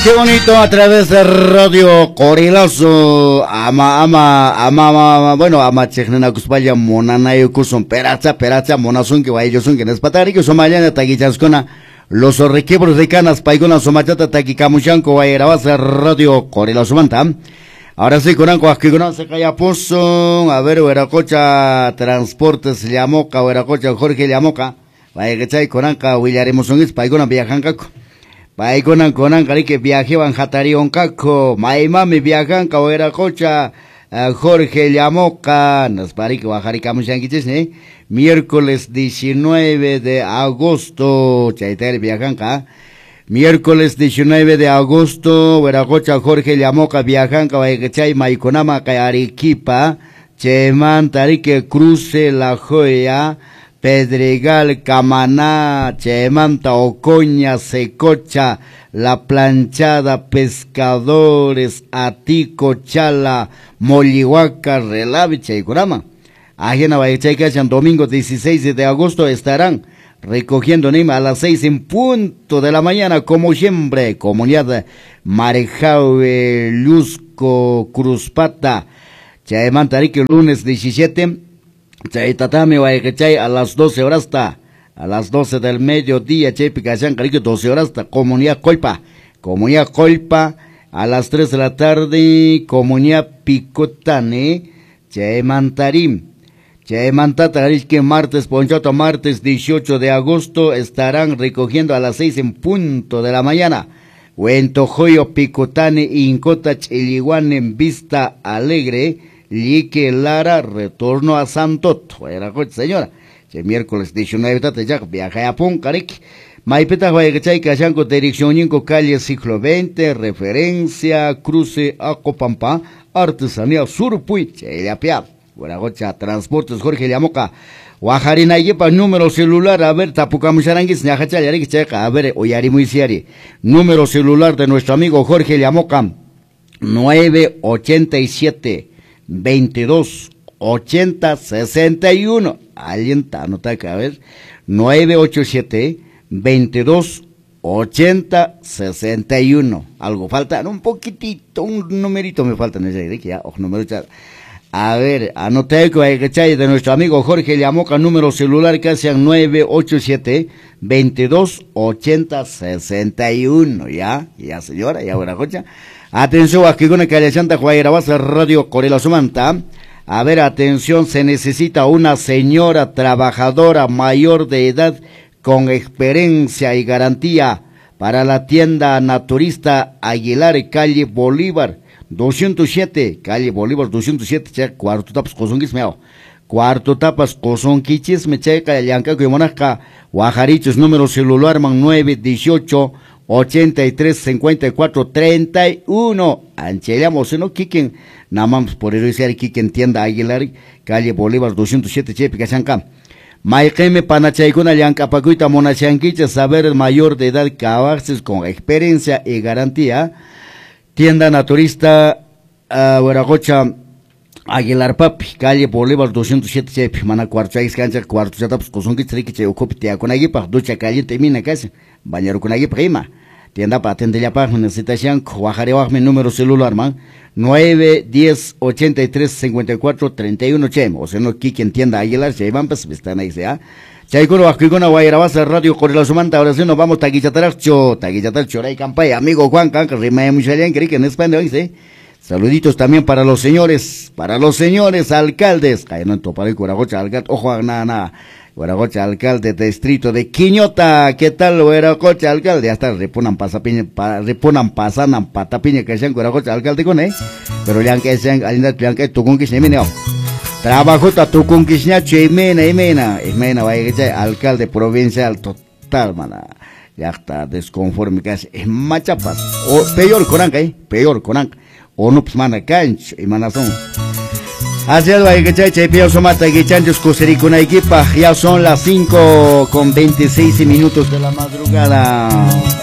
Qué bonito a través de Radio Corilazo, bueno, ama chechnena kuspaya monana yukuson, peracha, monasun que vayosun que nespatari que somayana taguichaskona, los requebros de canas, paigona somachata taquikamushanco, vayrabas Radio Corilazo manta. Ahora sí, conanco, aquí conoce Cayaposo, a ver, Hueracocha Transportes Llamoca, Hueracocha Jorge Llamoca, vaya que chay conanca, Willaremos un paigona viajancaco. Paikonan konan kari que viaje van jatari oncaco, maimami viajan kawera cocha, Jorge Llamoca, nos pari que bajari camuchanquiches, miércoles 19 de agosto, chaiter viajan ka, miércoles 19 de agosto, Veracocha Jorge Llamoca viajan kawai maikonama Arequipa, cheman tari que cruce la joya, Pedregal, Camaná, Chemanta, Ocoña, Secocha, La Planchada, Pescadores, Atico, Chala, Molihuaca, Relavicha y Curama. Ajena Bayechaycachan, domingo 16 de agosto estarán recogiendo Nima a las 6 en punto de la mañana, como siempre, comunidad Marejaue, Luzco, Cruzpata, Chemanta, el lunes 17. Chay tatame chay a las 12 horas está, a las 12 del mediodía, chay picachan carico 12 horas está, comunidad Colpa, a las 3 de la tarde, comunidad Picotane, chay mantarim, chay mantata que martes, ponchota martes 18 de agosto estarán recogiendo a las 6 en punto de la mañana, Huentojoyo Picotane, Incota Chiliguan en Vista Alegre, Lique Lara, retorno a Santot, era coche señora, que miércoles 19 de ya viaja a Puncarik, Maipeta Guayachay, Cachanco, dirección Inco, calle Ciclo 20, referencia, cruce Acopampa, artesanía Surpuy, Cheyapia, Guaragocha, transportes Jorge Llamoca, Guajarina Yepa, número celular, a ver, Tapucamucharanguis, Ñajachayarik, Checa, a ver, Oyari Muisiari, número celular de nuestro amigo Jorge Llamoca, 987 22 80 61. Alguien está anota acá, a ver. 987 22 80 61. Algo falta, un poquitito, un numerito me falta en ese que ya, número. A ver, anoté que hay que de nuestro amigo Jorge Llamoca, número celular que sean 987 22 80 61. Ya señora, ya buena cocha. Atención, aquí con el calle Santa Guayrabasa, Radio Corilazo manta. A ver, atención, se necesita una señora trabajadora mayor de edad con experiencia y garantía para la tienda naturista Aguilar, calle Bolívar, 207, calle Bolívar, 207, cuarto tapas cosonquis meo. Cuarto tapas cosonquichis me checa, yanca que monaca, Guajarichos, número celular, man 918 83 54 31. Anchellamos, no Kiken, namamos por eso decir Kiken tienda Aguilar, calle Bolívar 207 Chepicachanca. Maikeme Panachaikuna Yanca Pacuita Monachanquicha, saber mayor de edad cabaxes con experiencia y garantía. Tienda naturista Hueracocha Aguilar Papi, calle Bolívar 207 Chepi, mana cuarchais cancha cuarto chatapos cosonquichrique che ocupitea con aguipa, ducha caliente mina casa, bañero con aguipa prima. Tienda para atender la página, necesitan Guajarewajme número celular, man, 910 83 54 31 chem, o sea, no Kiken tienda Aguilar, che van pues están ahí, ¿ah? Chaikuro Akigona Guayrabasa, Radio Corilazo manta, ahora sí nos vamos taguichatarcho, Ray Campay, amigo Juan Canca, Rima Muchalian, que en español, ¿sí? Saluditos también para los señores alcaldes, Cayeron en Topari, Guaragocha, alcalde, ojo, nada, Guaragocha, alcalde de distrito de Quiñota, ¿qué tal, Guaragocha, alcalde? Hasta reponan pasanan patapiña, que sean Guaragocha, alcalde con, pero ya que sean, alinda, ya que tu conquista, trabajo ta tu conquista, Imena, vaya, alcalde provincial, total, mana, ya está desconforme, casi, es machapas, o peor con o no pues mana canch y manazón. Así es, vaya que chay pio somata que chanchos con equipa, ya son las 5:26 minutos de la madrugada.